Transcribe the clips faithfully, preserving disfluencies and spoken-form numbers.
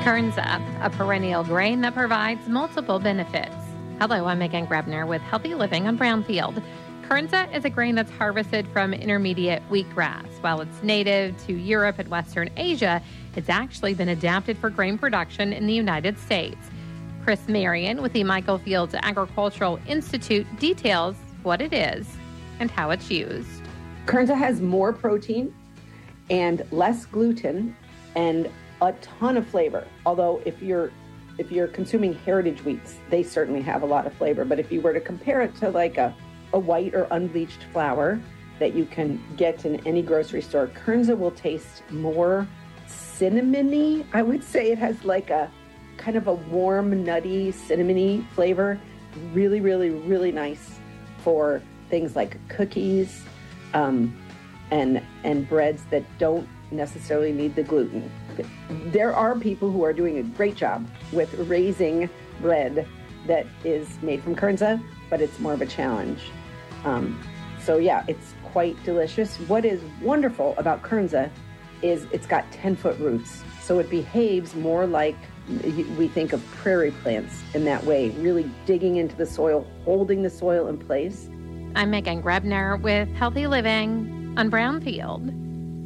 Kernza, a perennial grain that provides multiple benefits. Hello, I'm Megan Grebner with Healthy Living on Brownfield. Kernza is a grain that's harvested from intermediate wheatgrass. While it's native to Europe and Western Asia, it's actually been adapted for grain production in the United States. Chris Marion with the Michael Fields Agricultural Institute details what it is and how it's used. Kernza has more protein and less gluten and a ton of flavor. Although if you're if you're consuming heritage wheats, they certainly have a lot of flavor. But if you were to compare it to like a, a white or unbleached flour that you can get in any grocery store, Kernza will taste more cinnamony. I would say it has like a kind of a warm, nutty, cinnamony flavor. Really, really, really nice for things like cookies um, and and breads that don't necessarily need the gluten. There are people who are doing a great job with raising bread that is made from Kernza, but it's more of a challenge. Um, so yeah, it's quite delicious. What is wonderful about Kernza is it's got ten-foot roots, so it behaves more like we think of prairie plants in that way, really digging into the soil, holding the soil in place. I'm Megan Grebner with Healthy Living on Brownfield.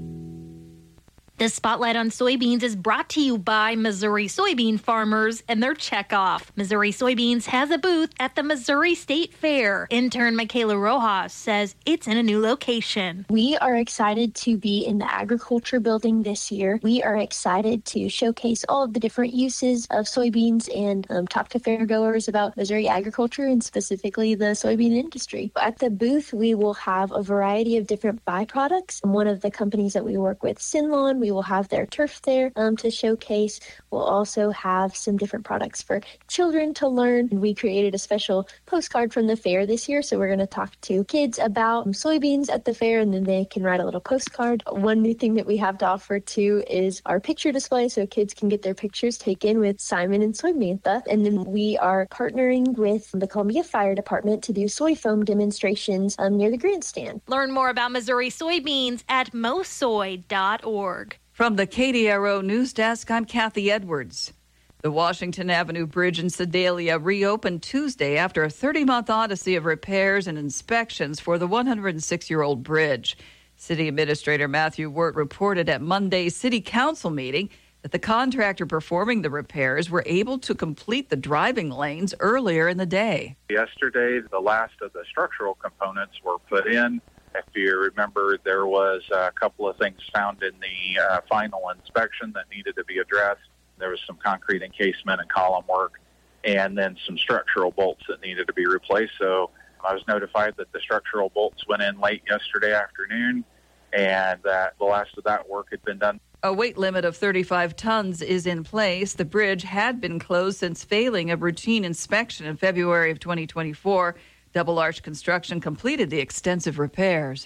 The Spotlight on Soybeans is brought to you by Missouri soybean farmers and their checkoff. Missouri Soybeans has a booth at the Missouri State Fair. Intern Michaela Rojas says it's in a new location. We are excited to be in the agriculture building this year. We are excited to showcase all of the different uses of soybeans and um, talk to fairgoers about Missouri agriculture and specifically the soybean industry. At the booth, we will have a variety of different byproducts. One of the companies that we work with, Sinlon, we We will have their turf there um, to showcase. We'll also have some different products for children to learn. And we created a special postcard from the fair this year. So we're going to talk to kids about soybeans at the fair, and then they can write a little postcard. One new thing that we have to offer too is our picture display, so kids can get their pictures taken with Simon and Soymantha. And then we are partnering with the Columbia Fire Department to do soy foam demonstrations um, near the grandstand. Learn more about Missouri soybeans at mosoy dot org. From the K D R O News Desk, I'm Kathy Edwards. The Washington Avenue Bridge in Sedalia reopened Tuesday after a thirty-month odyssey of repairs and inspections for the one hundred six-year-old bridge. City Administrator Matthew Wirt reported at Monday's City Council meeting that the contractor performing the repairs were able to complete the driving lanes earlier in the day. Yesterday, the last of the structural components were put in. If you remember, there was a couple of things found in the uh, final inspection that needed to be addressed. There was some concrete encasement and column work, and then some structural bolts that needed to be replaced. So I was notified that the structural bolts went in late yesterday afternoon, and that the last of that work had been done. A weight limit of thirty-five tons is in place. The bridge had been closed since failing a routine inspection in February of twenty twenty-four. Double Arch Construction completed the extensive repairs.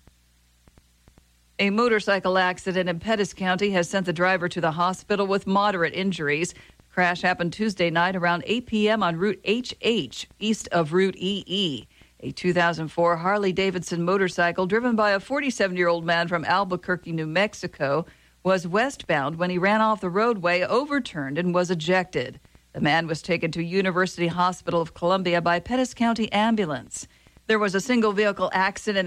A motorcycle accident in Pettis County has sent the driver to the hospital with moderate injuries. The crash happened Tuesday night around eight p.m. on Route H H, east of Route E E. A two thousand four Harley-Davidson motorcycle driven by a forty-seven-year-old man from Albuquerque, New Mexico, was westbound when he ran off the roadway, overturned, and was ejected. The man was taken to University Hospital of Columbia by Pettis County ambulance. There was a single vehicle accident